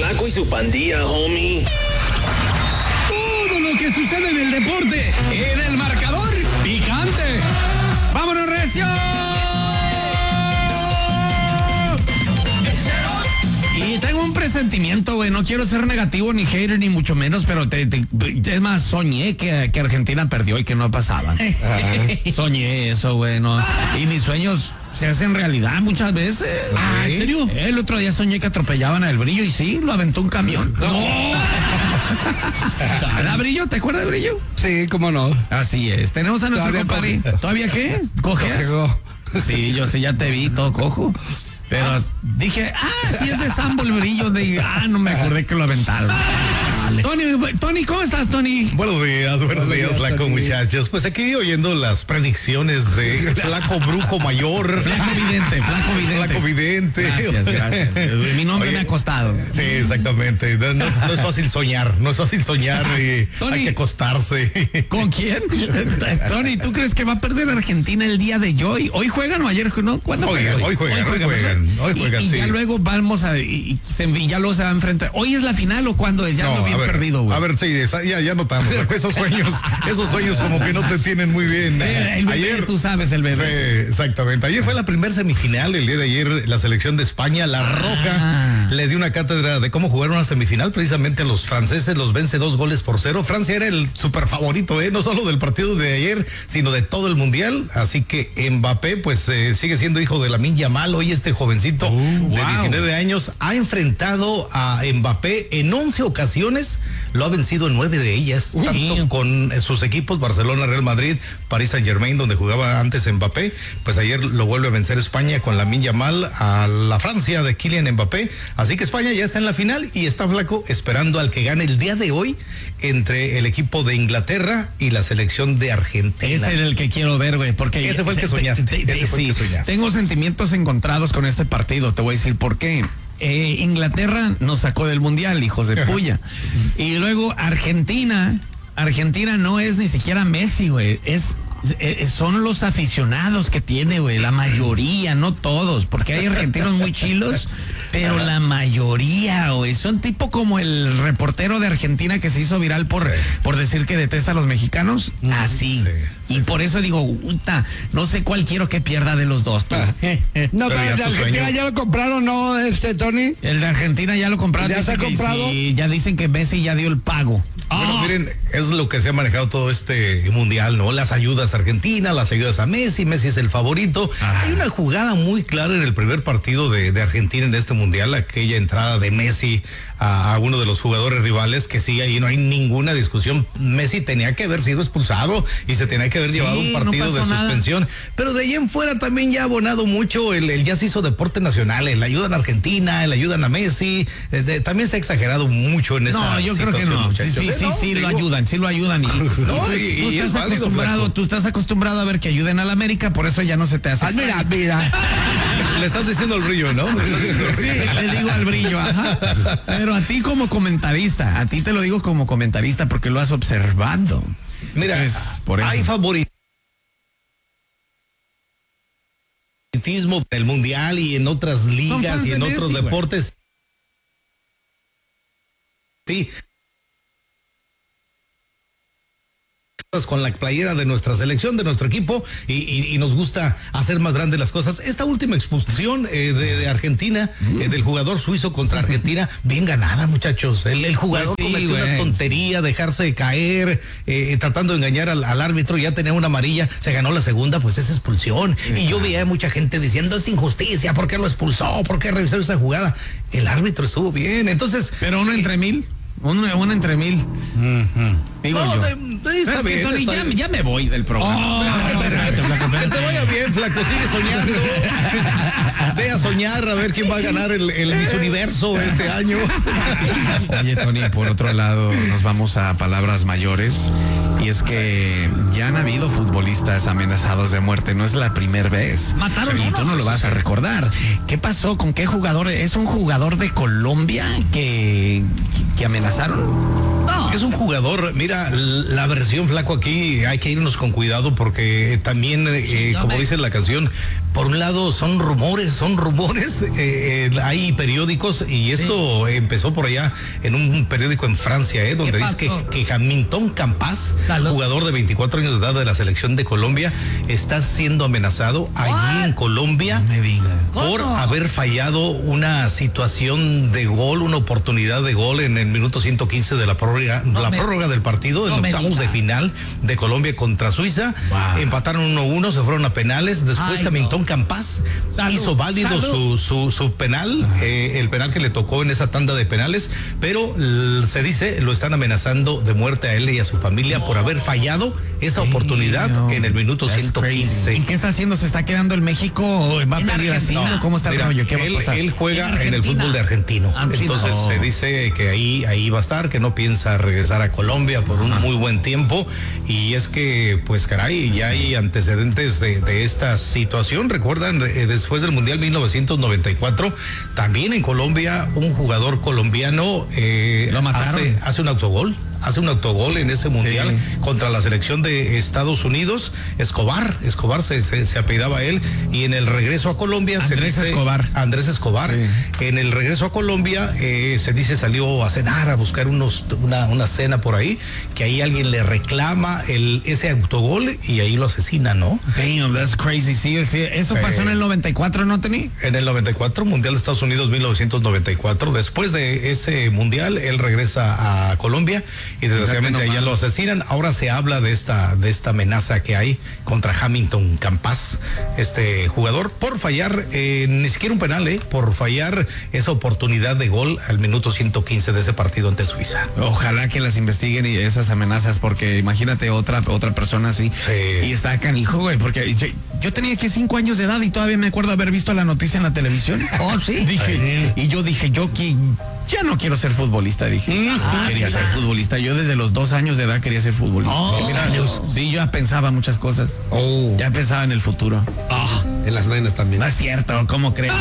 Flaco y su pandilla, homie. Todo lo que sucede en el deporte, en el marcador picante. ¡Vámonos, recio! Y tengo un presentimiento, güey. No quiero ser negativo, ni hater, ni mucho menos, pero es más, soñé que Argentina perdió y que no pasaba. Soñé eso, güey, ¿no? Y mis sueños se hacen realidad muchas veces. Ah, ¿en serio? El otro día soñé que atropellaban al Brillo y sí, lo aventó un camión. ¡No! ¿Era Brillo? ¿Te acuerdas de Brillo? Sí, cómo no. Así es. Tenemos a nuestro compadre. ¿Todavía qué? ¿Coges? Sí, yo sí ya te vi todo cojo. Pero dije, sí es de Sambo el Brillo. No me acordé que lo aventaron. Vale. Tony, ¿cómo estás, Tony? Buenos días, Flaco, muchachos. Pues aquí oyendo las predicciones de Flaco Brujo Mayor. Flaco Vidente. Gracias. Mi nombre me ha costado. Sí, exactamente. No es fácil soñar, y Tony, hay que acostarse. ¿Con quién? Tony, ¿tú crees que va a perder Argentina el día de hoy? ¿Hoy juegan o ayer? ¿No? ¿Cuándo juegan? Hoy juegan. Y sí. ya luego vamos y ya luego se va a enfrentar. ¿Hoy es la final o cuándo es? Ya ando bien perdido, güey. A ver, sí, ya notamos. Esos sueños como que no te tienen muy bien. El bebé, ayer, tú sabes, el bebé. Sí, exactamente. Ayer fue la primera semifinal, el día de ayer, la selección de España, la Roja, le dio una cátedra de cómo jugar una semifinal, precisamente a los franceses, los vence 2-0. Francia era el super favorito, no solo del partido de ayer, sino de todo el mundial. Así que Mbappé, pues sigue siendo hijo de Lamine Yamal. Hoy este jovencito de 19 años ha enfrentado a Mbappé en 11 ocasiones, lo ha vencido en 9 de ellas, tanto con sus equipos, Barcelona, Real Madrid, Paris Saint-Germain, donde jugaba antes Mbappé. Pues ayer lo vuelve a vencer España con Lamine Yamal a la Francia de Kylian Mbappé. Así que España ya está en la final y está Flaco esperando al que gane el día de hoy entre el equipo de Inglaterra y la selección de Argentina. Ese es el que quiero ver, güey, porque ese fue el que soñaste. Tengo sentimientos encontrados con este partido, te voy a decir por qué. Inglaterra nos sacó del mundial, hijos de puya. Y luego Argentina no es ni siquiera Messi, güey, son los aficionados que tiene, güey, la mayoría, no todos, porque hay argentinos muy chilos, pero la mayoría, güey, son tipo como el reportero de Argentina que se hizo viral por decir que detesta a los mexicanos, así. Y por eso digo, no sé cuál quiero que pierda de los dos. No, pero el de Argentina ya lo compraron, ¿no, Tony? El de Argentina ya lo compraron. ¿Ya se ha comprado? Sí, ya dicen que Messi ya dio el pago. Bueno, miren, es lo que se ha manejado todo este mundial, ¿no? Las ayudas a Argentina, las ayudas a Messi es el favorito. Hay una jugada muy clara en el primer partido de Argentina en este mundial, aquella entrada de Messi a uno de los jugadores rivales, que sí, ahí no hay ninguna discusión. Messi tenía que haber sido expulsado y se tenía que haber llevado un partido de suspensión. Pero de ahí en fuera también ya ha abonado mucho, el ya se hizo deporte nacional, el ayudan a Argentina, el ayudan a Messi, también se ha exagerado mucho en esa situación. No, yo creo que no. Sí, lo ayudan. Tú estás acostumbrado a ver que ayuden al América, por eso ya no se te hace. Mira. Le estás diciendo al Brillo, ¿no? Sí, le digo al Brillo, ajá. Pero a ti como comentarista, a ti te lo digo como comentarista porque lo has observado. Mira, hay favoritismo en el mundial y en otras ligas y en otros deportes. Sí. Con la playera de nuestra selección, de nuestro equipo, y nos gusta hacer más grandes las cosas. Esta última expulsión de Argentina, del jugador suizo contra Argentina, bien ganada, muchachos. El jugador cometió una tontería, dejarse caer, tratando de engañar al árbitro, ya tenía una amarilla, se ganó la segunda, pues es expulsión. Y yo veía a mucha gente diciendo, es injusticia, ¿por qué lo expulsó? ¿Por qué revisó esa jugada? El árbitro estuvo bien, entonces... Pero uno entre mil. Uno entre mil. Digo no, yo. Está bien, Tony, ya me voy del programa. Que te vaya bien, Flaco, sigue soñando. Ve a soñar a ver quién va a ganar el Miss Universo este año. Oye, Tony, por otro lado, nos vamos a palabras mayores. Y es que ya han habido futbolistas amenazados de muerte, no es la primera vez. Mataron y uno. tú no lo vas a recordar. ¿Qué pasó? ¿Con qué jugador? ¿Es un jugador de Colombia que amenazaron? No. Es un jugador, mira, la versión Flaco aquí hay que irnos con cuidado porque también, como dice la canción, por un lado son rumores, hay periódicos y esto empezó por allá en un periódico en Francia, donde dice que Hamilton Campas, jugador de 24 años de edad de la selección de Colombia, está siendo amenazado allí en Colombia por haber fallado una situación de gol, una oportunidad de gol en el minuto 115 de la prórroga del partido, en octavos de final de Colombia contra Suiza. Empataron 1-1, se fueron a penales. Después Hamilton Campas hizo válido su penal, el penal que le tocó en esa tanda de penales, pero se dice lo están amenazando de muerte a él y a su familia por haber fallado esa oportunidad en el minuto 115. ¿Y qué está haciendo? ¿Se está quedando en México o va a pedir así? ¿Cómo está el rollo? ¿Qué va a pasar? Él juega en el fútbol de argentino. Entonces se dice que ahí va a estar, que no piensa regresar a Colombia por un muy buen tiempo. Y es que, pues caray, ya hay antecedentes de esta situación. Recuerdan, después del Mundial 1994, también en Colombia un jugador colombiano lo mataron. Hace un autogol en ese mundial contra la selección de Estados Unidos. Escobar se apellidaba él, y en el regreso a Colombia Andrés Escobar. Sí. En el regreso a Colombia se dice salió a cenar, a buscar una cena por ahí, que ahí alguien le reclama ese autogol y ahí lo asesina, ¿no? Damn, that's crazy. Sí, eso pasó en el 94, ¿no, Tony? En el 94, Mundial de Estados Unidos 1994. Después de ese mundial, él regresa a Colombia y desgraciadamente allá lo asesinan. Ahora se habla de esta amenaza que hay contra Hamilton Campas, este jugador, por fallar ni siquiera un penal, por fallar esa oportunidad de gol al minuto 115 de ese partido ante Suiza. Ojalá que las investiguen y esas amenazas, porque imagínate otra persona así. Sí. Y está canijo, güey, porque yo tenía que 5 años de edad y todavía me acuerdo haber visto la noticia en la televisión. Oh, sí. Yo dije, ya no quiero ser futbolista, quería ser futbolista. Yo desde los 2 años de edad quería ser futbolista. Sí, yo ya pensaba muchas cosas. Ya pensaba en el futuro. En las nenas también. No es cierto, ¿cómo creen?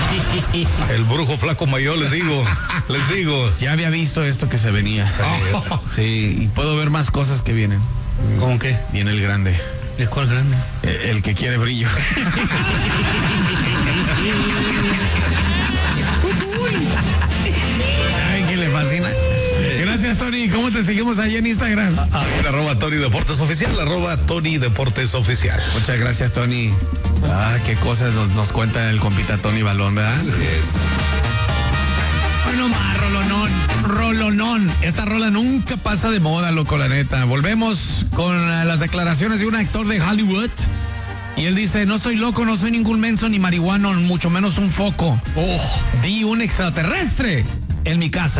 El brujo Flaco Mayor, les digo. Ya había visto esto que se venía. Sí, y puedo ver más cosas que vienen. ¿Cómo qué? Viene el grande. ¿El cuál grande? El que quiere brillo. Ay, que le fascina. Gracias, Tony. ¿Cómo te seguimos allá en Instagram? @Tony Deportes Oficial, @Tony Deportes Oficial. Muchas gracias, Tony. Qué cosas nos cuenta el compita Tony Balón, ¿verdad? Así es. Bueno, más rolonón. Esta rola nunca pasa de moda, loco, la neta. Volvemos con las declaraciones de un actor de Hollywood. Y él dice, no estoy loco, no soy ningún menso ni marihuano, mucho menos un foco. Vi un extraterrestre en mi casa.